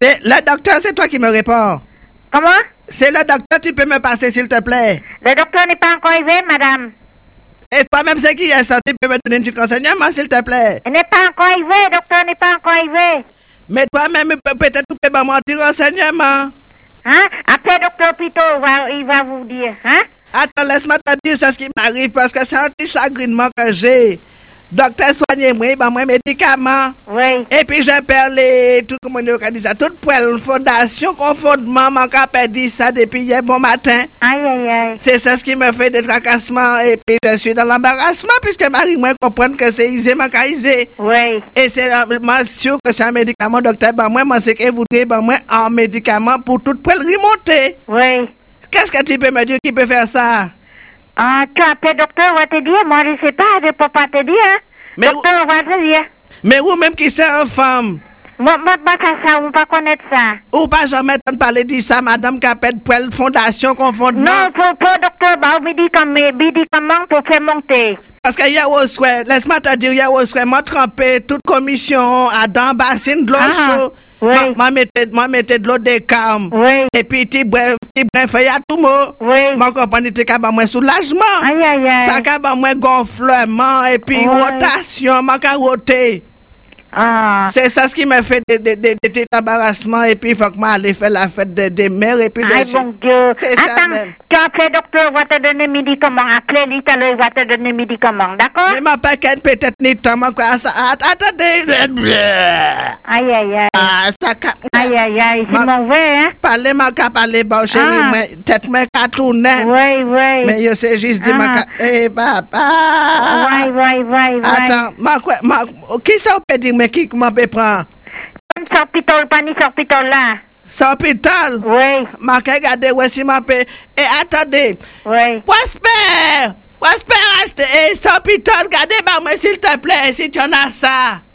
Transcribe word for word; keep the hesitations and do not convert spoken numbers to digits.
C'est le docteur, c'est toi qui me réponds. Comment? C'est le docteur, tu peux me passer, s'il te plaît. Le docteur n'est pas encore arrivé, madame. Et toi-même, c'est qui est sorti, tu peux me donner un petit renseignement, s'il te plaît. Il n'est pas encore arrivé, le docteur n'est pas encore arrivé. Mais toi-même, peut-être tu peux me donner un petit renseignement. Hein? Après, docteur Pito, il va, il va vous dire, hein? Attends, laisse-moi te dire ça, ce qui m'arrive, parce que c'est un petit chagrinement que j'ai. Docteur, soignez-moi, il m'a un médicament. Oui. Et puis, j'ai perdu tout, comment on dit ça, toute poêle, fondation, confondement, mon cap a dit ça depuis hier bon matin. Aïe, aïe, aïe. C'est ça ce qui me fait des tracassements, et puis je suis dans l'embarrassement, puisque Marie-moi comprend que c'est isé, ma isé. Oui. Et c'est moi sûr que c'est un médicament, docteur, ben moi, moi, c'est que vous dites, ben moi, un médicament pour toute poêle remonter. Oui. Qu'est-ce que tu peux me dire qui peut faire ça? Ah, tu appelles docteur, on va te dire. Moi, je ne sais pas, je ne peux pas te dire. Hein? Mais docteur, on va te dire. Mais vous-même qui c'est une femme? Moi, moi, moi, ça, ça, on ne pas connaître ça. Ou pas jamais t'en parler de ça, madame, qui appelle pour elle fondation confondement? Non, pour, pour docteur, bah, médicament, médicament pour faire monter. Parce qu'il y a au souhait, laisse-moi te dire, il y a au souhait, moi trempé toute commission à dans bassine de l'eau Ah, chaude. oui. Moi, mettez, moi, mettez de l'eau de calme. Oui. Et puis, tu bref, tu bref, il y a tout mot. Oui. Moi, comprends, tu as moins soulagement. Aïe, aïe, aïe. Ça a moins gonflement, et puis Oui. rotation, moi, qu'à roter. Ah. C'est ça ce qui m'a fait des de, de, de, de, embarrassement, et puis il faut que moi aller faire la fête des de mères, et puis je Aïe, suis... mon Dieu. C'est ça Attends, même. tu as appelé docteur, va te donner médicaments. Appelez-lui, tout à l'heure, il va te donner médicaments, d'accord? Mais ma paquette peut-être ni temps, moi, quoi, ça... Attendez... Aïe, aïe, aïe. Ah, ça... ca- Aïe, aïe, aïe, c'est Ma- mauvais, hein? Parler, ma cap, parler, bon, chérie, Ah. moi, tête, moi, qu'à tourner. Oui, oui. Mais je sais juste dire, Ah. ma cap... Eh, papa... Oui, oui, oui, oui. Attends, ma quoi, ma... Qui ça peut dire, mais qui m'en peut prendre? Pas de sorpitol, pas ni sorpitol là. Sopital? Oui, Ma qu'à regarder, ouais, si ma peut... Eh, attendez... oui. Prosper! Prosper, acheter... Eh, Sopital, regardez, bah, moi, s'il te plaît, si tu en as ça.